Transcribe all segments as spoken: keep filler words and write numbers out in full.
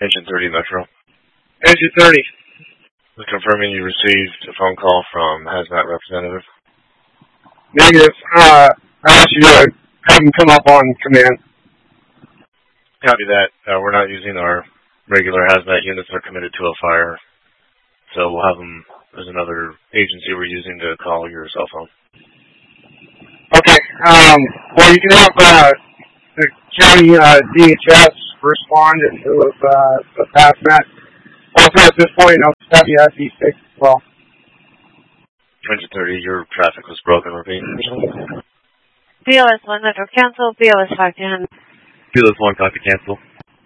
Engine thirty Metro. Engine thirty. We're confirming you received a phone call from Hazmat representative. Negative. Uh, I asked you to have them come up on command. Copy that. Uh, we're not using our regular Hazmat units. They're committed to a fire. So we'll have them, there's another agency we're using to call your cell phone. Okay. Um, well, you can have uh, the county uh, D H S respond with uh, the Hazmat. Also, at this point, I'll have you at D six as well. Engine thirty, your traffic was broken. Repeat. B L S one Metro cancel. B L S five ten. B L S one copy cancel.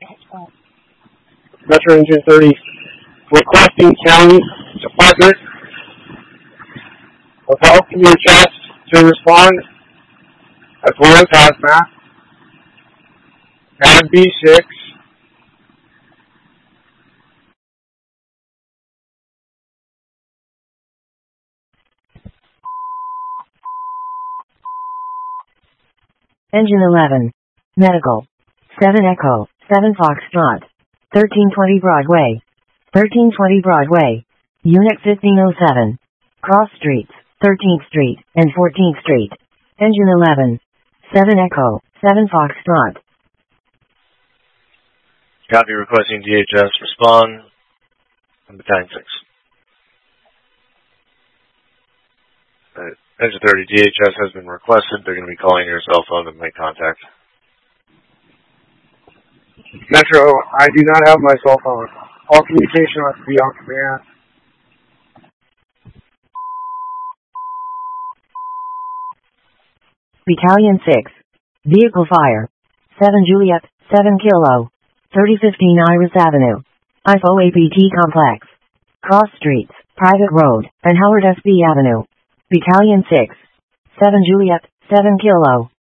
Metro Engine thirty requesting county department of health and D H S to respond, as well as Hazmat, and B six. Engine eleven. Medical. seven Echo. seven Foxtrot. thirteen twenty Broadway. thirteen twenty Broadway. Unit fifteen oh seven. Cross Streets. thirteenth Street and fourteenth Street. Engine eleven. seven Echo. seven Foxtrot. Copy requesting D H S respond. Battalion six. Uh, Engine thirty, D H S has been requested. They're going to be calling your cell phone to make contact. Metro, I do not have my cell phone. All communication must be on command. Battalion six. Vehicle fire. seven Juliet, seven Kilo. thirty fifteen Iris Avenue. I F O A P T Complex. Cross Streets, Private Road, and Howard S B Avenue. Battalion six. seven Juliet, seven Kilo.